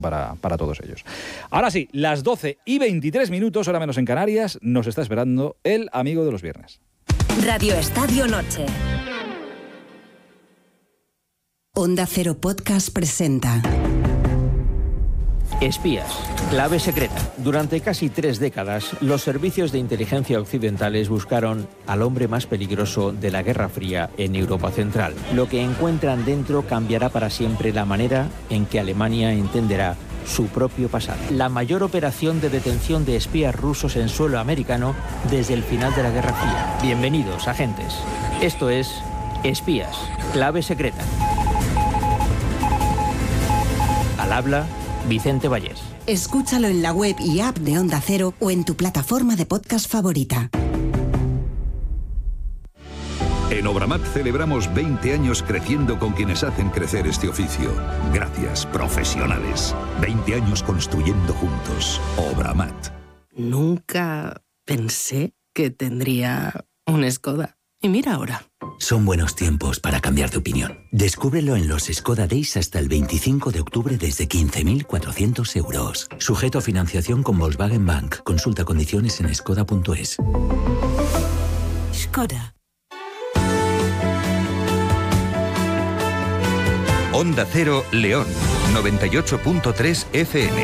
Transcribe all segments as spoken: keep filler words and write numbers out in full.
para, para todos ellos. Ahora sí, las doce y veintitrés minutos, hora menos en Canarias, nos está esperando el amigo de los viernes. Radio Estadio Noche. Onda Cero Podcast presenta Espías, clave secreta. Durante casi tres décadas, los servicios de inteligencia occidentales buscaron al hombre más peligroso de la Guerra Fría en Europa Central. Lo que encuentran dentro cambiará para siempre la manera en que Alemania entenderá su propio pasado. La mayor operación de detención de espías rusos en suelo americano desde el final de la Guerra Fría. Bienvenidos, agentes. Esto es Espías, clave secreta. Al habla Vicente Vallés. Escúchalo en la web y app de Onda Cero o en tu plataforma de podcast favorita. En Obramat celebramos veinte años creciendo con quienes hacen crecer este oficio. Gracias, profesionales. veinte años construyendo juntos. Obramat. Nunca pensé que tendría un Skoda. Y mira ahora. Son buenos tiempos para cambiar de opinión. Descúbrelo en los Skoda Days hasta el veinticinco de octubre desde quince mil cuatrocientos euros. Sujeto a financiación con Volkswagen Bank. Consulta condiciones en skoda punto es. Skoda. Onda Cero León, noventa y ocho punto tres F M.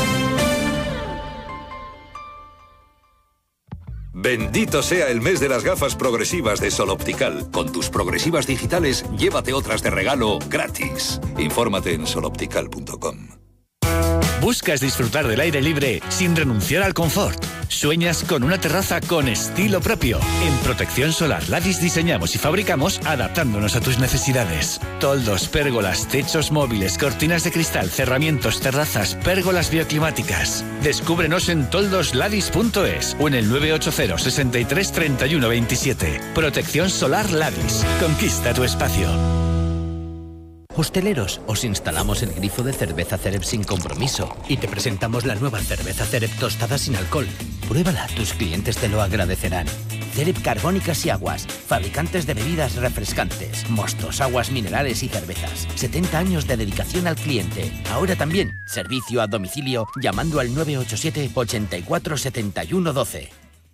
Bendito sea el mes de las gafas progresivas de Sol Optical. Con tus progresivas digitales, llévate otras de regalo gratis. Infórmate en sol optical punto com. ¿Buscas disfrutar del aire libre sin renunciar al confort? ¿Sueñas con una terraza con estilo propio? En Protección Solar Ladis diseñamos y fabricamos adaptándonos a tus necesidades. Toldos, pérgolas, techos móviles, cortinas de cristal, cerramientos, terrazas, pérgolas bioclimáticas. Descúbrenos en toldos ladis punto es o en el nueve ocho cero, sesenta y tres, treinta y uno veintisiete. Protección Solar Ladis. Conquista tu espacio. Hosteleros, os instalamos el grifo de cerveza Cerep sin compromiso y te presentamos la nueva cerveza Cerep tostada sin alcohol. Pruébala, tus clientes te lo agradecerán. Cerep Carbónicas y Aguas, fabricantes de bebidas refrescantes, mostos, aguas minerales y cervezas. setenta años de dedicación al cliente. Ahora también, servicio a domicilio llamando al nueve ocho siete, ochenta y cuatro, setenta y uno doce.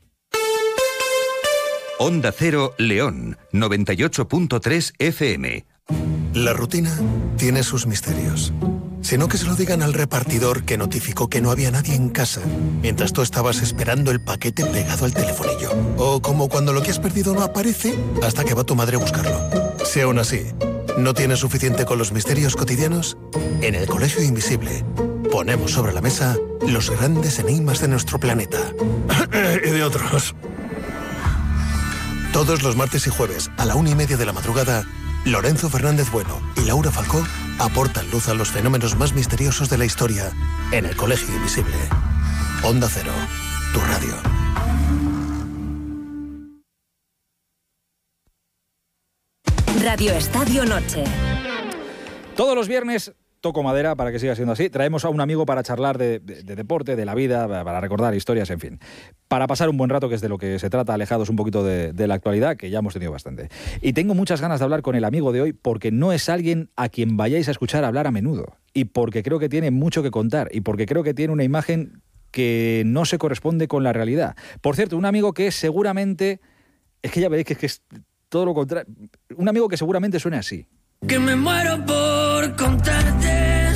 Onda Cero León, noventa y ocho punto tres F M. La rutina tiene sus misterios. Si no, que se lo digan al repartidor que notificó que no había nadie en casa mientras tú estabas esperando el paquete pegado al telefonillo. O como cuando lo que has perdido no aparece hasta que va tu madre a buscarlo. Si aún así no tienes suficiente con los misterios cotidianos, en el Colegio Invisible ponemos sobre la mesa los grandes enigmas de nuestro planeta. Y de otros. Todos los martes y jueves a la una y media de la madrugada, Lorenzo Fernández Bueno y Laura Falcó aportan luz a los fenómenos más misteriosos de la historia en el Colegio Invisible. Onda Cero, tu radio. Radio Estadio Noche. Todos los viernes, toco madera para que siga siendo así, traemos a un amigo para charlar de, de, de deporte, de la vida, para recordar historias, en fin. Para pasar un buen rato, que es de lo que se trata, alejados un poquito de, de la actualidad, que ya hemos tenido bastante. Y tengo muchas ganas de hablar con el amigo de hoy, porque no es alguien a quien vayáis a escuchar hablar a menudo. Y porque creo que tiene mucho que contar. Y porque creo que tiene una imagen que no se corresponde con la realidad. Por cierto, un amigo que seguramente... Es que ya veréis que es, que es todo lo contrario. Un amigo que seguramente suene así. Que me muero por contarte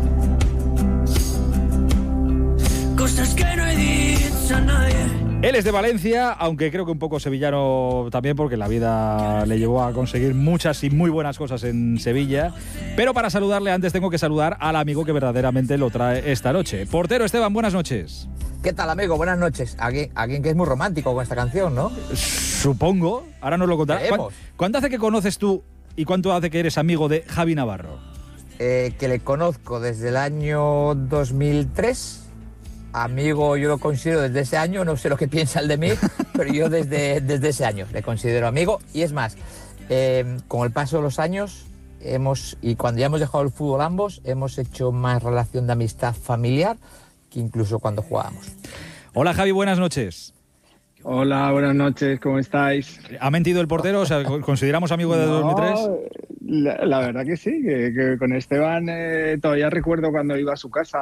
cosas que no he dicho a nadie. Él es de Valencia, aunque creo que un poco sevillano también, porque la vida le llevó a conseguir muchas y muy buenas cosas en Sevilla. Pero para saludarle antes tengo que saludar al amigo que verdaderamente lo trae esta noche. Portero Esteban, buenas noches. ¿Qué tal, amigo? Buenas noches. Alguien, alguien que es muy romántico con esta canción, ¿no? Supongo. Ahora nos lo contarás. ¿Cuánto hace que conoces tú y cuánto hace que eres amigo de Javi Navarro? Eh, que le conozco desde el año dos mil tres. Amigo, yo lo considero desde ese año. No sé lo que piensa él de mí, pero yo desde, desde ese año le considero amigo. Y es más, eh, con el paso de los años, hemos y cuando ya hemos dejado el fútbol ambos, hemos hecho más relación de amistad familiar que incluso cuando jugábamos. Hola, Javi, buenas noches. Hola, buenas noches, ¿cómo estáis? ¿Ha mentido el portero? O sea, ¿consideramos amigo de no, dos mil tres? La, la verdad que sí, que, que con Esteban eh, todavía recuerdo cuando iba a su casa